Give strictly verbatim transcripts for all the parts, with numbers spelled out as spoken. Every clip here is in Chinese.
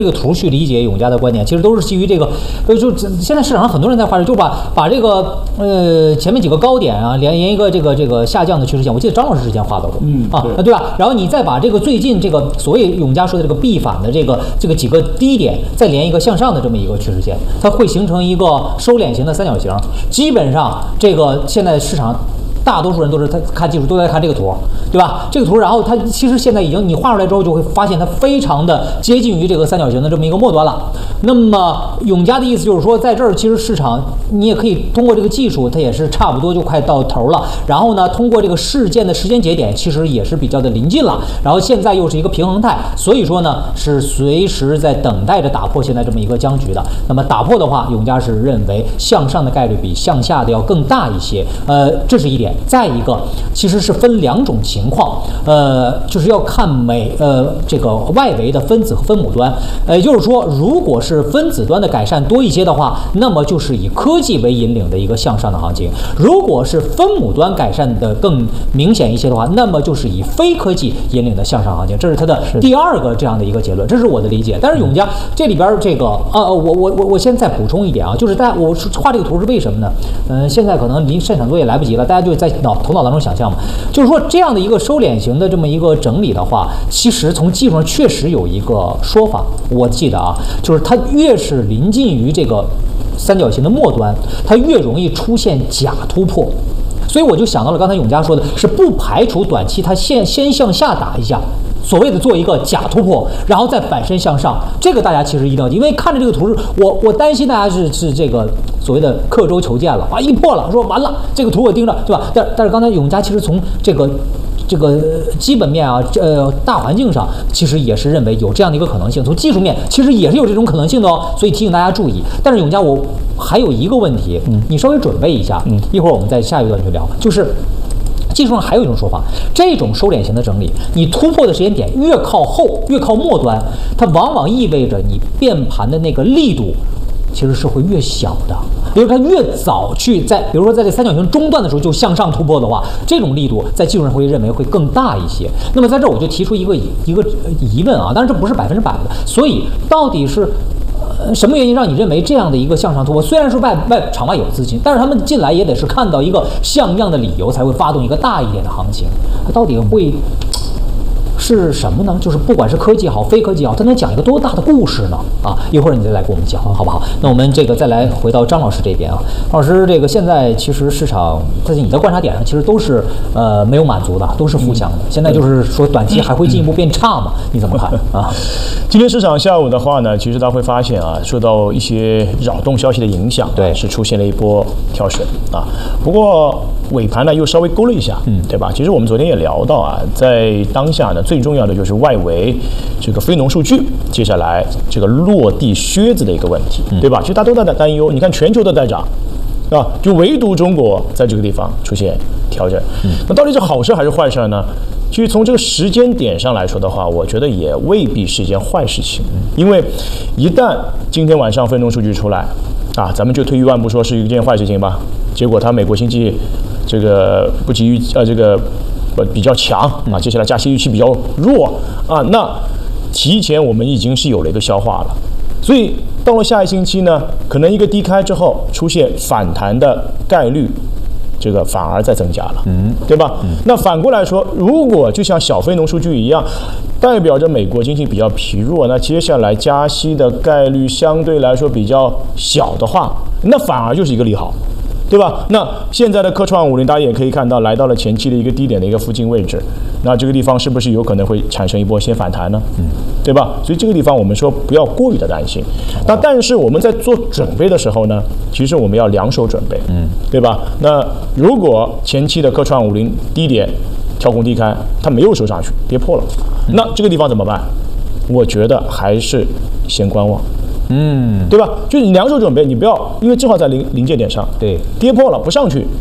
这个图去理解永嘉的观点，其实都是基于这个，呃，就现在市场上很多人在画，就把把这个呃前面几个高点啊连连一个这个这个下降的趋势线，我记得张老师之前画到过， 嗯啊，对, 对吧？然后你再把这个最近这个所谓永嘉说的这个闭反的这个这个几个低点，再连一个向上的这么一个趋势线，它会形成一个收敛型的三角形。基本上这个现在市场。大多数人都是他看技术都在看这个图，对吧？这个图，然后它其实现在已经你画出来之后，就会发现它非常的接近于这个三角形的这么一个末端了。那么永嘉的意思就是说，在这儿其实市场你也可以通过这个技术，它也是差不多就快到头了。然后呢，通过这个事件的时间节点，其实也是比较的临近了。然后现在又是一个平衡态，所以说呢是随时在等待着打破现在这么一个僵局的。那么打破的话，永嘉是认为向上的概率比向下的要更大一些。呃，这是一点。再一个，其实是分两种情况，呃，就是要看每呃这个外围的分子和分母端，呃，也就是说，如果是分子端的改善多一些的话，那么就是以科技为引领的一个向上的行情；如果是分母端改善的更明显一些的话，那么就是以非科技引领的向上行情。这是它的第二个这样的一个结论，这是我的理解。但是永嘉这里边这个啊，我我我我先再补充一点啊，就是大家我画这个图是为什么呢？嗯、呃，现在可能离擅长作业来不及了，大家就在脑。头脑当中想象嘛，就是说这样的一个收敛型的这么一个整理的话，其实从技术上确实有一个说法，我记得啊，就是它越是临近于这个三角形的末端，它越容易出现假突破。所以我就想到了刚才永嘉说的，是不排除短期它先先向下打一下。所谓的做一个假突破，然后再反身向上，这个大家其实一定要记，因为看着这个图是，我我担心大家是是这个所谓的刻舟求剑了啊，一破了，说完了，这个图我盯着，对吧？但但是刚才永嘉其实从这个这个基本面啊，呃大环境上，其实也是认为有这样的一个可能性，从技术面其实也是有这种可能性的哦，所以提醒大家注意。但是永嘉，我还有一个问题，嗯，你稍微准备一下，嗯，一会儿我们在下一段去聊，就是。技术上还有一种说法，这种收敛型的整理，你突破的时间点越靠后，越靠末端，它往往意味着你变盘的那个力度其实是会越小的。比如它越早去在，比如说在这三角形中段的时候就向上突破的话，这种力度在技术上会认为会更大一些。那么在这我就提出一个一个疑问啊，当然这不是百分之百的，所以到底是。什么原因让你认为这样的一个向上突破？虽然说外外场外有资金，但是他们进来也得是看到一个像样的理由，才会发动一个大一点的行情。它到底会是什么呢？就是不管是科技也好，非科技也好，它能讲一个多大的故事呢？啊，一会儿你再来给我们讲，好不好？那我们这个再来回到张老师这边啊，张老师，这个现在其实市场在你的观察点上，其实都是呃没有满足的，都是负向的。现在就是说短期还会进一步变差嘛？你怎么看啊？ 今天市场下午的话呢，其实大家会发现啊，受到一些扰动消息的影响， 对， 是出现了一波跳水啊。不过尾盘呢又稍微勾了一下，嗯，对吧？其实我们昨天也聊到啊，在当下呢，最重要的就是外围这个非农数据，接下来这个落地靴子的一个问题，对吧？其实大家都在担忧，你看全球都在涨，啊，就唯独中国在这个地方出现调整，那到底是好事还是坏事呢？其实从这个时间点上来说的话，我觉得也未必是一件坏事情，因为一旦今天晚上非农数据出来，啊，咱们就退一万步说是一件坏事情吧，结果它美国经济这个不及预呃这个呃比较强啊，接下来加息预期比较弱啊，那提前我们已经是有了一个消化了，所以到了下一星期呢，可能一个低开之后出现反弹的概率。这个反而在增加了，嗯，对吧？嗯、那反过来说，如果就像小非农数据一样，代表着美国经济比较疲弱，那接下来加息的概率相对来说比较小的话，那反而就是一个利好，对吧？那现在的科创五零，大家也可以看到，来到了前期的一个低点的一个附近位置，那这个地方是不是有可能会产生一波先反弹呢？嗯，对吧？所以这个地方我们说不要过于的担心。那但是我们在做准备的时候呢，其实我们要两手准备，嗯，对吧？那如果前期的科创五零低点跳空低开，它没有收上去，跌破了，那这个地方怎么办？我觉得还是先观望。嗯，对吧？就是你两手准备，你不要因为正好在临临界点上， 对， 跌破了不上去，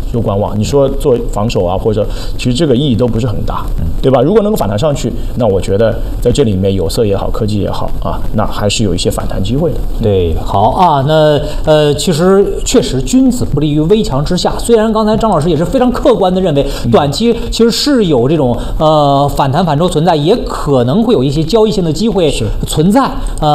就观望。你说做防守啊，或者其实这个意义都不是很大，对吧？如果能够反弹上去，那我觉得在这里面有色也好，科技也好啊，那还是有一些反弹机会的。 对，好啊，那呃，其实确实君子不立于危墙之下。虽然刚才张老师也是非常客观的认为，短期其实是有这种呃反弹反抽存在，也可能会有一些交易性的机会存在。呃。